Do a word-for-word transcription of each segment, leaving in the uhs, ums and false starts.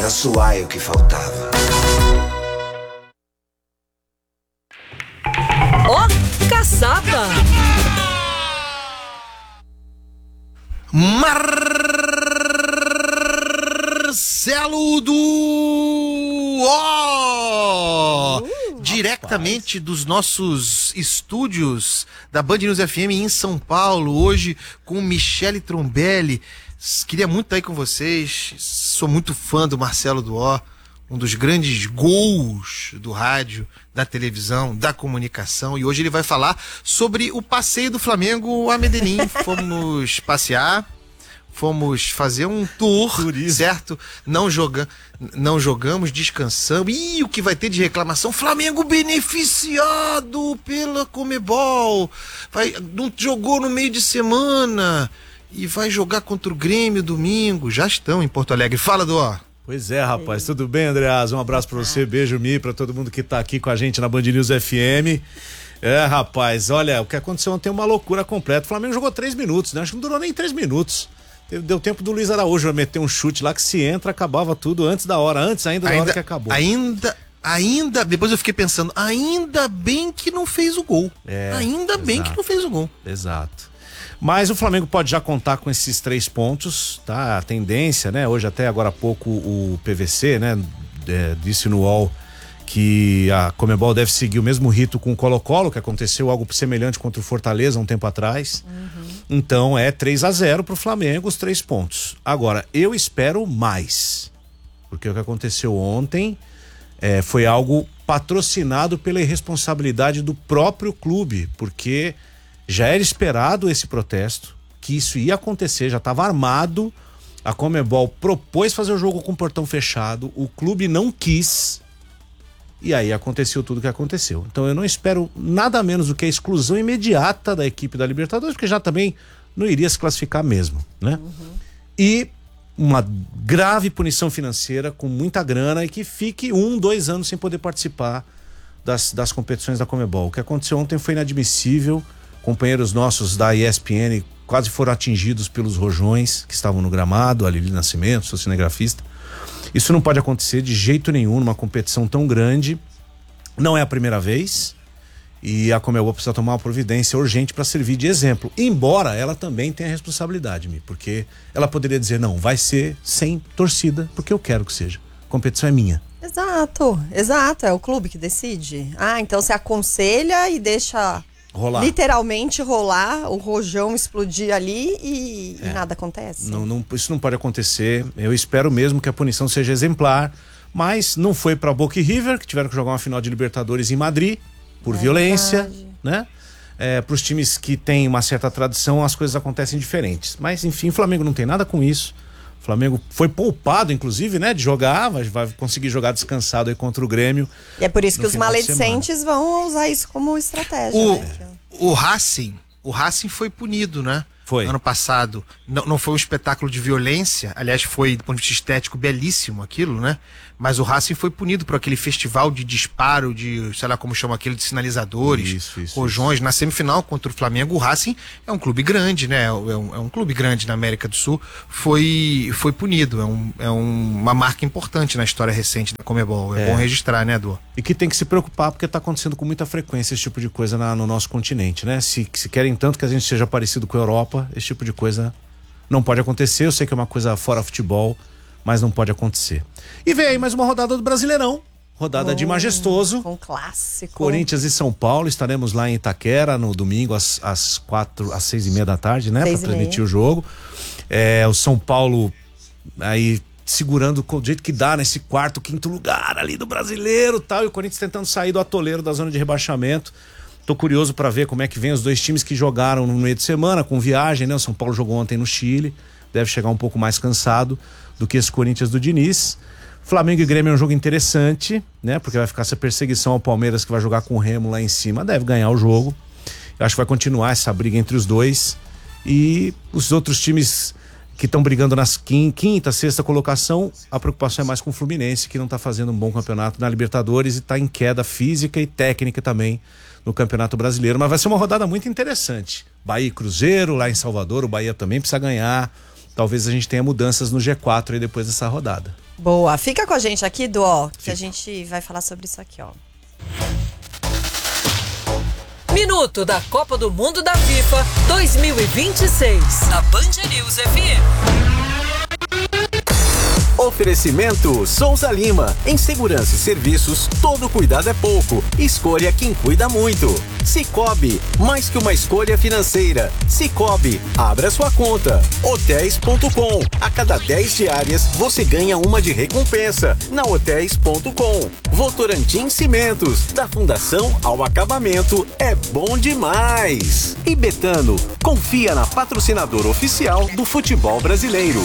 Era só o que faltava. Ó, oh, caçapa! Marcelo do Ó! Uh, diretamente rapaz. Dos nossos estúdios da Band News F M em São Paulo, hoje com Michele Trombelli. Queria muito estar aí com vocês, sou muito fã do Marcelo do Ó, um dos grandes gols do rádio, da televisão, da comunicação, e hoje ele vai falar sobre o passeio do Flamengo a Medellín. Fomos passear, fomos fazer um tour, Turismo. certo? Não, joga, não jogamos, descansamos. Ih, o que vai ter de reclamação? Flamengo beneficiado pela Comebol, vai, não jogou no meio de semana e vai jogar contra o Grêmio domingo. Já estão em Porto Alegre. Fala, Dó. Pois é, rapaz, tudo bem, Andreas? Um abraço pra você, beijo, Mi, pra todo mundo que tá aqui com a gente na Band News F M. É, rapaz, olha, o que aconteceu ontem é uma loucura completa. O Flamengo jogou três minutos, né? Acho que não durou nem três minutos. Deu tempo do Luiz Araújo meter um chute lá que se entra, acabava tudo antes da hora, antes ainda da ainda, hora que acabou. Ainda, ainda, depois eu fiquei pensando, ainda bem que não fez o gol. É, ainda exato. bem que não fez o gol. Exato. Mas o Flamengo pode já contar com esses três pontos, tá? A tendência, né? Hoje até agora há pouco o P V C, né? É, disse no U O L que a Comebol deve seguir o mesmo rito com o Colo-Colo, que aconteceu algo semelhante contra o Fortaleza um tempo atrás. Uhum. Então é três a zero pro Flamengo, os três pontos. Agora, eu espero mais, porque o que aconteceu ontem é, foi algo patrocinado pela irresponsabilidade do próprio clube, porque já era esperado esse protesto, que isso ia acontecer, já estava armado. A Comebol propôs fazer o jogo com portão fechado, o clube não quis, e aí aconteceu tudo o que aconteceu. Então eu não espero nada menos do que a exclusão imediata da equipe da Libertadores, porque já também não iria se classificar mesmo, né? Uhum. E uma grave punição financeira com muita grana e que fique um, dois anos sem poder participar das, das competições da Comebol. O que aconteceu ontem foi inadmissível. Companheiros nossos da E S P N quase foram atingidos pelos rojões que estavam no gramado, a Lili Nascimento, sou cinegrafista. Isso não pode acontecer de jeito nenhum numa competição tão grande. Não é a primeira vez e a Comebol precisa tomar uma providência urgente para servir de exemplo. Embora ela também tenha responsabilidade, porque ela poderia dizer, não, vai ser sem torcida, porque eu quero que seja. A competição é minha. Exato, exato, é o clube que decide. Ah, então você aconselha e deixa... rolar. Literalmente rolar, o rojão explodir ali e, é. e nada acontece. Não, não, isso não pode acontecer. Eu espero mesmo que a punição seja exemplar, mas não foi para Boca e River, que tiveram que jogar uma final de Libertadores em Madrid, por é violência, verdade. né? É, para os times que têm uma certa tradição, as coisas acontecem diferentes. Mas enfim, o Flamengo não tem nada com isso. O Flamengo foi poupado, inclusive, né, de jogar, vai, vai conseguir jogar descansado aí contra o Grêmio. E é por isso que os maledicentes vão usar isso como estratégia. O, né? o Racing, o Racing foi punido, né? Foi. Ano passado. Não, não foi um espetáculo de violência, aliás, foi do ponto de vista estético belíssimo aquilo, né? Mas o Racing foi punido por aquele festival de disparo, de, sei lá como chama aquele, de sinalizadores, isso, isso, rojões. Isso. Na semifinal contra o Flamengo, o Racing é um clube grande, né? É um, é um clube grande na América do Sul. Foi, foi punido. É, um, é um, uma marca importante na história recente da Comebol. É, é bom registrar, né, Edu? E que tem que se preocupar, porque está acontecendo com muita frequência esse tipo de coisa na, no nosso continente, né? Se, se querem tanto que a gente seja parecido com a Europa, esse tipo de coisa não pode acontecer. Eu sei que é uma coisa fora futebol, mas não pode acontecer. E vem aí mais uma rodada do Brasileirão. Rodada oh, de majestoso. Um clássico. Corinthians e São Paulo. Estaremos lá em Itaquera no domingo às, às quatro, às seis e meia da tarde, né? Para transmitir o jogo. É, o São Paulo aí segurando do jeito que dá nesse quarto, quinto lugar ali do brasileiro, tal. E o Corinthians tentando sair do atoleiro da zona de rebaixamento. Tô curioso para ver como é que vem os dois times que jogaram no meio de semana com viagem, né? O São Paulo jogou ontem no Chile, deve chegar um pouco mais cansado do que esse Corinthians do Diniz. Flamengo e Grêmio é um jogo interessante, né? Porque vai ficar essa perseguição ao Palmeiras, que vai jogar com o Remo lá em cima, deve ganhar o jogo. Eu acho que vai continuar essa briga entre os dois. E os outros times que estão brigando nas quinta, sexta colocação, a preocupação é mais com o Fluminense, que não tá fazendo um bom campeonato na Libertadores e tá em queda física e técnica também no Campeonato Brasileiro. Mas vai ser uma rodada muito interessante. Bahia e Cruzeiro lá em Salvador, o Bahia também precisa ganhar. talvez a gente tenha mudanças no G quatro aí depois dessa rodada. Boa, fica com a gente aqui, Duó, que a gente vai falar sobre isso aqui, ó. Minuto da Copa do Mundo da FIFA dois mil e vinte e seis, na Band News F M. Oferecimento Souza Lima. Em segurança e serviços, todo cuidado é pouco. Escolha quem cuida muito. Cicobi, mais que uma escolha financeira. Cicobi, abra sua conta. Hotéis ponto com. A cada dez diárias, você ganha uma de recompensa. Na Hotéis ponto com. Votorantim Cimentos, da fundação ao acabamento, é bom demais. E Betano, confia na patrocinadora oficial do futebol brasileiro.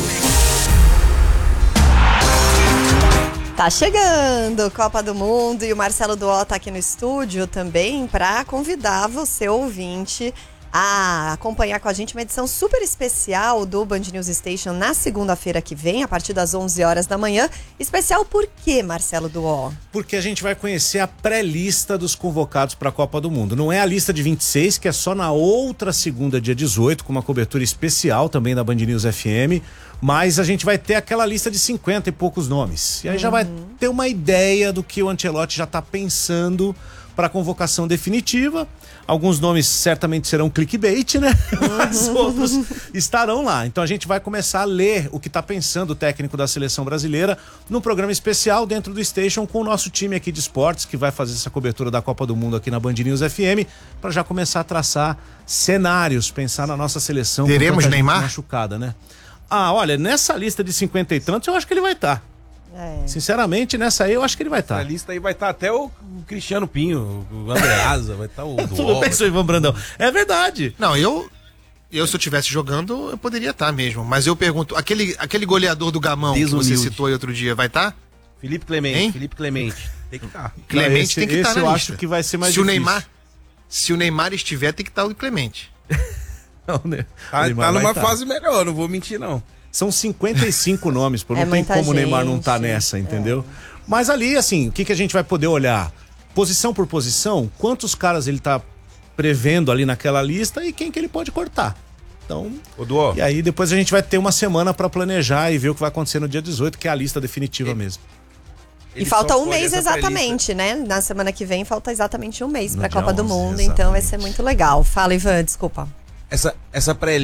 Tá chegando Copa do Mundo e o Marcelo Duó tá aqui no estúdio também para convidar você, ouvinte, a acompanhar com a gente uma edição super especial do Band News Station na segunda-feira que vem, a partir das onze horas da manhã. Especial por quê, Marcelo Duó? Porque a gente vai conhecer a pré-lista dos convocados para a Copa do Mundo. Não é a lista de vinte e seis, que é só na outra segunda, dia dezoito, com uma cobertura especial também da Band News F M. Mas a gente vai ter aquela lista de cinquenta e poucos nomes. E aí uhum. já vai ter uma ideia do que o Ancelotti já está pensando para a convocação definitiva. Alguns nomes certamente serão clickbait, né? Uhum. Mas outros estarão lá. Então a gente vai começar a ler o que está pensando o técnico da seleção brasileira num programa especial dentro do Station com o nosso time aqui de esportes, que vai fazer essa cobertura da Copa do Mundo aqui na Band News F M, para já começar a traçar cenários, pensar na nossa seleção. Teremos Neymar? Machucada, né? Ah, olha, nessa lista de cinquenta e tantos eu acho que ele vai estar. Tá. É. Sinceramente, nessa aí eu acho que ele vai estar. Tá. Na lista aí vai estar tá até o Cristiano Pinho, o Andreasa, vai estar tá o Tudo bem, seu Ivan Brandão. É verdade. Não, eu, eu se eu estivesse jogando, eu poderia estar tá mesmo. Mas eu pergunto, aquele, aquele goleador do Gamão Desumilde. que você citou aí outro dia, vai estar? Tá? Felipe Clemente, hein? Felipe Clemente. Tem que estar. Tá. Clemente esse, tem que estar tá na eu lista. acho que vai ser mais se difícil. O Neymar, se o Neymar estiver, tem que estar tá o Clemente. Não, né? Tá, tá numa tá. fase melhor, não vou mentir não. São cinquenta e cinco nomes, pô, não é tem como gente, o Neymar não tá nessa, entendeu? É. Mas ali, assim, o que, que a gente vai poder olhar? Posição por posição, quantos caras ele tá prevendo ali naquela lista e quem que ele pode cortar. Então, Ô, e aí depois a gente vai ter uma semana para planejar e ver o que vai acontecer no dia dezoito, que é a lista definitiva ele, mesmo. E falta um mês exatamente, né? Na semana que vem falta exatamente um mês para a Copa do Mundo, então vai ser muito legal. Fala, Ivan, desculpa. Essa, essa pré